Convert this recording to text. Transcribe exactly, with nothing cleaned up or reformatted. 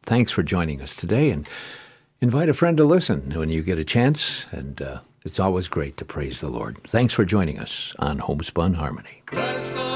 thanks for joining us today, and invite a friend to listen when you get a chance, and uh, it's always great to praise the Lord. Thanks for joining us on Homespun Harmony.